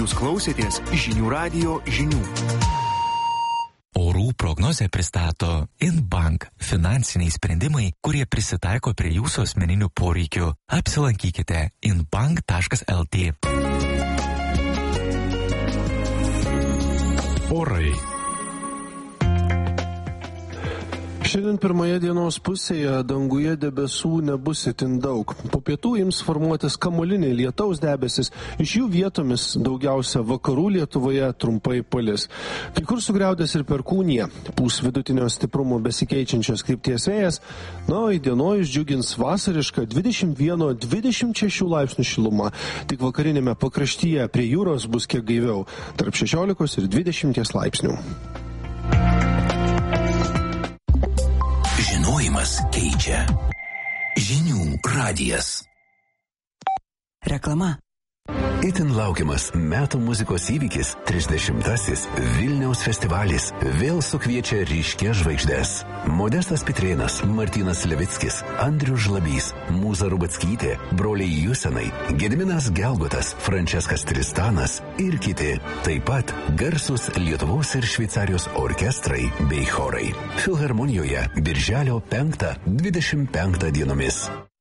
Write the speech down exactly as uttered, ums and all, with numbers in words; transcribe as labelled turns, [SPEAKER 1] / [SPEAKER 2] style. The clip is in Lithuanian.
[SPEAKER 1] Jūs klausėtės Žinių radijo žinių.
[SPEAKER 2] Orų prognozę pristato Inbank – finansiniai sprendimai, kurie prisitaiko prie jūsų asmeninių poreikių. Apsilankykite inbank taškas lt.
[SPEAKER 3] Orai. Šiandien pirmoje dienos pusėje danguje debesų nebus itin daug. Po pietų ims formuotis kamuoliniai lietaus debesis, iš jų vietomis daugiausia vakarų Lietuvoje trumpai palis. Kai kur sugriaudės ir perkūnija, pūs vidutinio stiprumo besikeičiančios krypties vėjas, na, o įdienojus džiugins vasarišką dvidešimt vieną dvidešimt šešių laipsnių šilumą. Tik vakarinėme pakraštyje prie jūros bus kiek gaiviau, tarp šešiolikos ir dvidešimties laipsnių.
[SPEAKER 4] Žinojimas keičia. Žinių radijas.
[SPEAKER 5] Reklama.
[SPEAKER 6] Itin laukiamas metų muzikos įvykis – trisdešimtasis Vilniaus festivalis vėl sukviečia ryškias žvaigždes. Modestas Pitrėnas, Martynas Levickis, Andrius Žlabys, Mūza Rubackytė, broliai Jusenai, Gediminas Gelgotas, Franceskas Tristanas ir kiti. Taip pat garsus Lietuvos ir Šveicarijos orkestrai bei chorai. Filharmonijoje birželio penktą dvidešimt penktą dienomis.